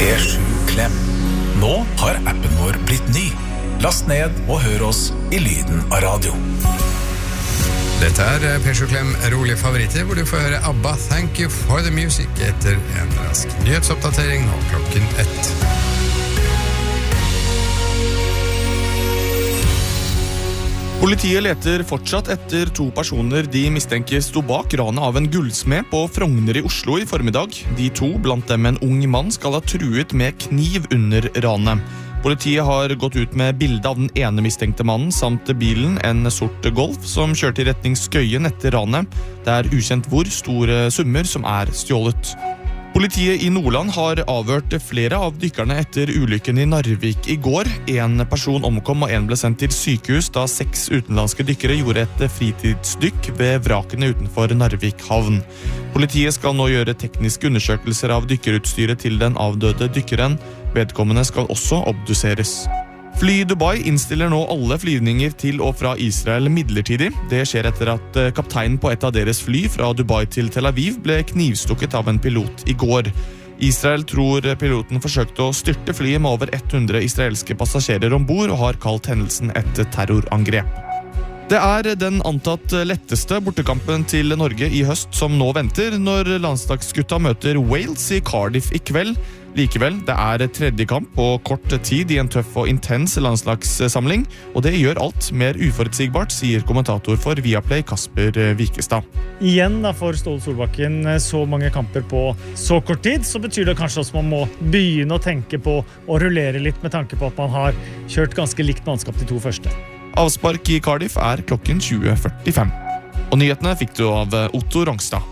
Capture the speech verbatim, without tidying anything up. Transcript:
P sju Klem. Nå har appen vår blitt ny. Last ned og hør oss i lyden av radio. Dette er P sju Klem rolig favoritter, hvor du får høre ABBA Thank You for the Music etter en rask nyhetsoppdatering nå klokken ett. Politiet leter fortsatt etter to personer de mistenker sto bak ranet av en gullsmed på Frogner i Oslo i formiddag. De to, blant dem en ung mann, skal ha truet med kniv under ranet. Politiet har gått ut med bilde av den ene mistenkte mannen samt bilen, en sort Golf, som kjørte i retning Skøyen etter ranet. Det er ukjent hvor store summer som er stjålet. Politiet i Nordland har avhørt flere av dykkerne etter ulykken i Narvik i går. En person omkom og en ble sendt til sykehus da seks utenlandske dykkere gjorde et fritidsdykk ved vrakene utenfor Narvik havn. Politiet skal nå gjøre tekniske undersøkelser av dykkerutstyret til den avdøde dykkeren. Vedkommende skal også obduseres. Fly Dubai innstiller nå alle flyvninger til og fra Israel midlertidig. Det skjer etter at kapteinen på et av deres fly fra Dubai til Tel Aviv ble knivstukket av en pilot i går. Israel tror piloten forsøkte å styrte flyet med over hundre israelske passasjerer ombord og har kalt hendelsen et terrorangrep. Det er den antatt letteste bortekampen til Norge i høst som nå venter, når landslagsgutta møter Wales i Cardiff i kveld. Likevel, det er tredje kamp på kort tid i en tøff og intens landslagssamling, og det gjør alt mer uforutsigbart, sier kommentator for Viaplay Kasper Wikestad. Igjen da for Ståle Solbakken så mange kamper på så kort tid, så betyr det kanskje at man må begynne å tenke på å rullere litt med tanke på at man har kjørt ganske likt mannskap de to første. Avspark i Cardiff er klokken tjue førtifem. Og nyhetene fikk du av Otto Rongstad.